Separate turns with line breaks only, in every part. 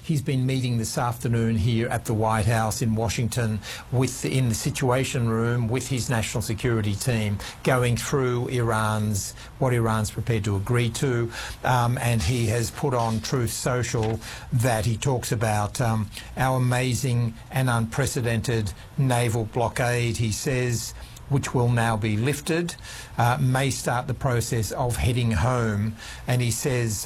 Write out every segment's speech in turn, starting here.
He's been meeting this afternoon here at the White House in Washington in the Situation Room with his national security team, going through what Iran's prepared to agree to, and he has put on Truth Social that he talks about our amazing and unprecedented naval blockade, he says, which will now be lifted, may start the process of heading home. And he says,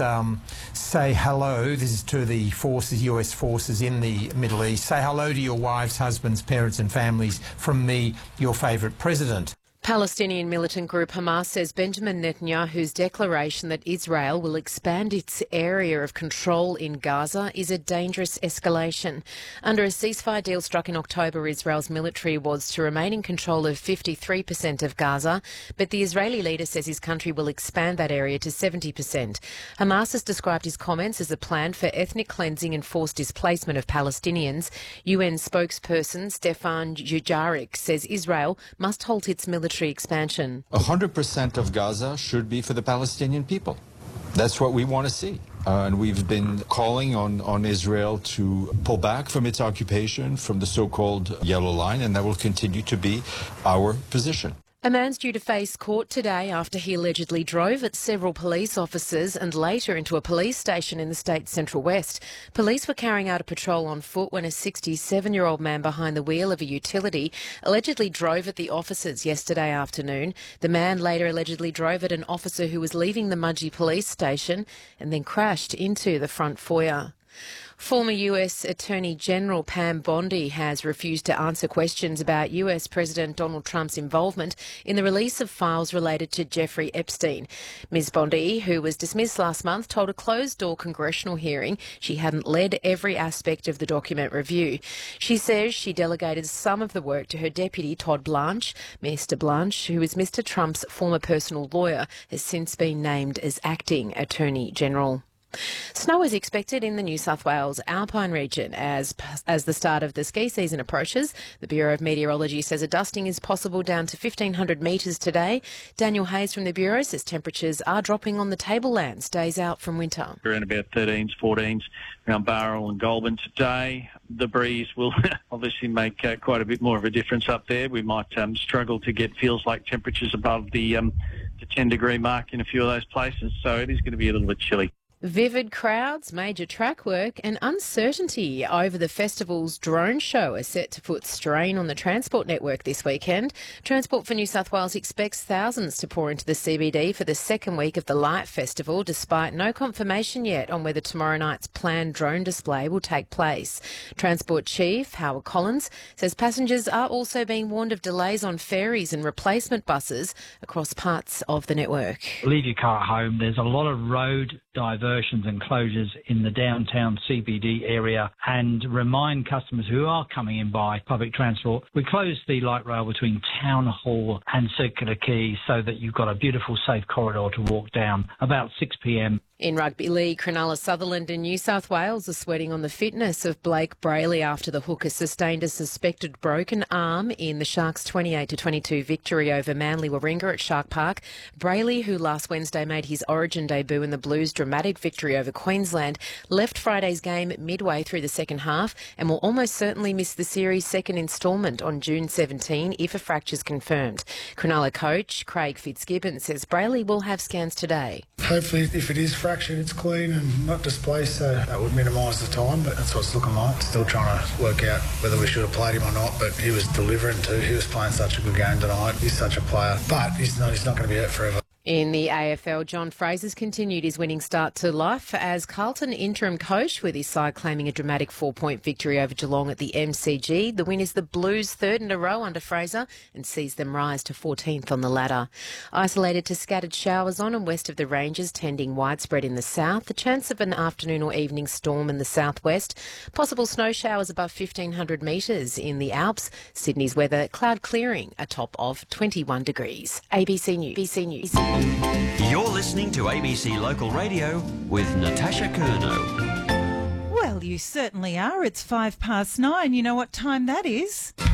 say hello, this is to the forces, US forces in the Middle East, say hello to your wives, husbands, parents and families from me, your favourite president.
Palestinian militant group Hamas says Benjamin Netanyahu's declaration that Israel will expand its area of control in Gaza is a dangerous escalation. Under a ceasefire deal struck in October, Israel's military was to remain in control of 53% of Gaza, but the Israeli leader says his country will expand that area to 70%. Hamas has described his comments as a plan for ethnic cleansing and forced displacement of Palestinians. UN spokesperson Stefan Dujarric says Israel must halt its military expansion.
100% of Gaza should be for the Palestinian people. That's what we want to see. And we've been calling on Israel to pull back from its occupation, from the so-called Yellow Line, and that will continue to be our position.
A man's due to face court today after he allegedly drove at several police officers and later into a police station in the state's Central West. Police were carrying out a patrol on foot when a 67-year-old man behind the wheel of a utility allegedly drove at the officers yesterday afternoon. The man later allegedly drove at an officer who was leaving the Mudgee police station and then crashed into the front foyer. Former US Attorney General Pam Bondi has refused to answer questions about US President Donald Trump's involvement in the release of files related to Jeffrey Epstein. Ms. Bondi, who was dismissed last month, told a closed-door congressional hearing she hadn't led every aspect of the document review. She says she delegated some of the work to her deputy, Todd Blanche. Mr. Blanche, who is Mr. Trump's former personal lawyer, has since been named as acting Attorney General. Snow is expected in the New South Wales Alpine region as the start of the ski season approaches. The Bureau of Meteorology says a dusting is possible down to 1,500 metres today. Daniel Hayes from the Bureau says temperatures are dropping on the tablelands days out from winter.
Around about 13s, 14s around Bowral and Goulburn today. The breeze will obviously make quite a bit more of a difference up there. We might struggle to get feels like temperatures above the 10-degree mark in a few of those places, so it is going to be a little bit chilly.
Vivid crowds, major track work and uncertainty over the festival's drone show are set to put strain on the transport network this weekend. Transport for New South Wales expects thousands to pour into the CBD for the second week of the Light Festival, despite no confirmation yet on whether tomorrow night's planned drone display will take place. Transport Chief Howard Collins says passengers are also being warned of delays on ferries and replacement buses across parts of the network.
Leave your car at home. There's a lot of road diversions and closures in the downtown CBD area, and remind customers who are coming in by public transport, we closed the light rail between Town Hall and Circular Quay so that you've got a beautiful safe corridor to walk down about 6 p.m.
In rugby league, Cronulla Sutherland and New South Wales are sweating on the fitness of Blake Brayley after the hooker sustained a suspected broken arm in the Sharks' 28-22 victory over Manly Warringah at Shark Park. Brayley, who last Wednesday made his Origin debut in the Blues' dramatic victory over Queensland, left Friday's game midway through the second half and will almost certainly miss the series' second instalment on June 17 if a fracture's confirmed. Cronulla coach Craig Fitzgibbon says Brayley will have scans today.
Hopefully, if it is fractured, it's clean and not displaced, so that would minimise the time, but that's what it's looking like. Still trying to work out whether we should have played him or not, but he was delivering too. He was playing such a good game tonight. He's such a player, but he's not going to be out forever.
In the AFL, John Fraser's continued his winning start to life as Carlton interim coach, with his side claiming a dramatic 4-point victory over Geelong at the MCG. The win is the Blues' third in a row under Fraser and sees them rise to 14th on the ladder. Isolated to scattered showers on and west of the ranges, tending widespread in the south. The chance of an afternoon or evening storm in the southwest. Possible snow showers above 1,500 metres in the Alps. Sydney's weather, cloud clearing, a top of 21 degrees. ABC News. ABC News.
You're listening to ABC Local Radio with Natasha Curnow.
Well, you certainly are. It's 9:05. You know what time that is?